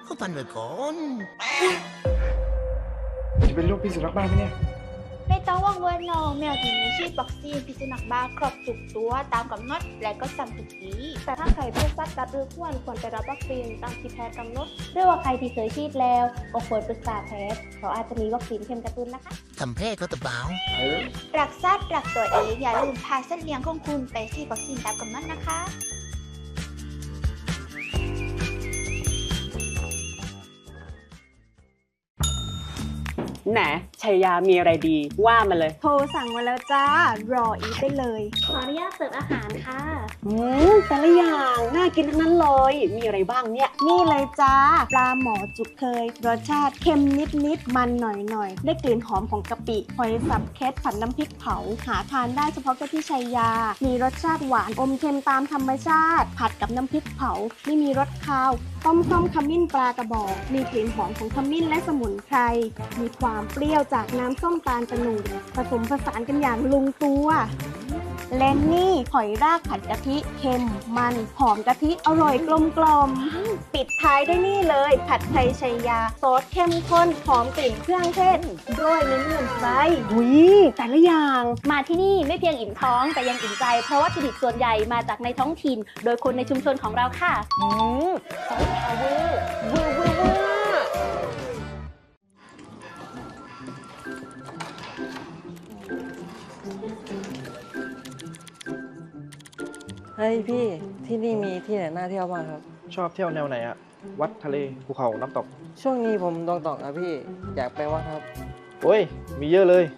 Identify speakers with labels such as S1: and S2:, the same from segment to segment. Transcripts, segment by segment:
S1: ก็ปันไว้ก่อน
S2: จะเป็นโรคพิษสุนัขบ้าไหมเนี่ย
S3: ไม่ต้องว่างเว้นน้องแมวที่มีฉีดวัคซีนพิษสุนัขบ้าครบทุกตัวตามกำหนดและก็ซ้ำทุกปี
S4: แต่ถ้าใครเป็นสัตว์กัดหรือควรไปรับวัคซีนตามที่แพทย์กำหนดหรือว่าใครที่เคยฉีดแล้วก็ควรปรึกษาแพทย์เพราะอาจจะมีวัคซีนเข็มกระตุ้นนะคะ
S1: ทำแพ้ก็ตะเบา
S3: รักสัตว์รักตัวเองอย่าลืมพาสัตว์เลี้ยงของคุณไปฉีดวัคซีนตามกำหนดนะคะ
S5: แหนชัยยามีอะไรดีว่ามาเลย
S4: โทรสั่งมาแล้วจ้ารออีกได้เลย
S6: ขออนุญาตเสิร์ฟอาหารค่ะ
S5: แต่ละอย่างน่ากินทั้งนั้นเลยมีอะไรบ้างเนี่ย
S4: นี่เลยจ้าปลาหมอจุกเคยรสชาติเค็มนิดมันหน่อยได้กลิ่นหอมของกะปิหอยสับเคสผัดน้ำพริกเผาหาทานได้เฉพาะที่ชัยยามีรสชาติหวานอมเค็มตามธรรมชาติผัดกับน้ำพริกเผาไม่มีรสคาวต้มส้มขมิ้นปลากระบอกมีกลิ่นหอมของขมิ้นและสมุนไพรมีความเปรี้ยวจากน้ำส้มตาลตะโนดผสมผสานกันอย่างลงตัวและนี่หอยรากผัดกะทิเค็มมันหอมกะทิอร่อยกลมปิดท้ายด้วยนี่เลยผัดไทยชัยยาซอสเข้มข้นหอมกลิ่นเครื่องเทศโรยเนื้อไส้
S5: แต่ละอย่าง
S6: มาที่นี่ไม่เพียงอิ่มท้องแต่ยังอิ่มใจเพราะวัตถุดิบส่วนใหญ่มาจากในท้องถิ่นโดยคนในชุมชนของเราค่ะ
S5: ซอสพาวเวอร์เวอร์
S7: เฮ้ยพี่ที่นี่มีที่ไหนน่าเที่ยวบ้างครับ
S2: ชอบเที่ยวแนวไหนอะวัดทะเลภูเขาน้ำตก
S7: ช่วงนี้ผมต้องตอกนะพี่อยากไปวัดครับ
S2: โอ้ยมีเยอะเลย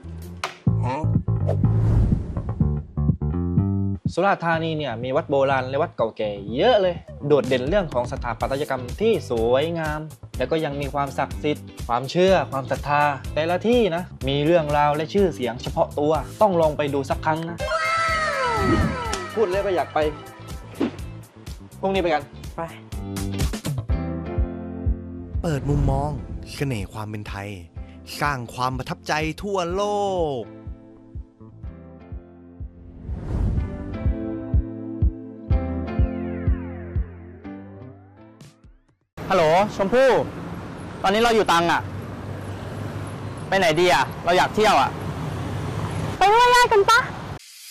S2: สุราษฎร์ธานีเนี่ยมีวัดโบราณและวัดเก่าแก่เยอะเลยโดดเด่นเรื่องของสถาปัตยกรรมที่สวยงามแล้วก็ยังมีความศักดิ์สิทธิ์ความเชื่อความศรัทธาแต่ละที่นะมีเรื่องราวและชื่อเสียงเฉพาะตัวต้องลองไปดูสักครั้งนะพูดแล้วก็อยากไปพรุ่งนี้ไปกัน
S7: ไป
S1: เปิดมุมมองเสน่ห์ความเป็นไทยสร้างความประทับใจทั่วโลก
S8: ฮัลโหลชมพู่ตอนนี้เราอยู่ตังอ่ะไปไหนดีอ่ะเราอยากเที่ยวอ่ะ
S4: ไปไหว้ญาติกันปะ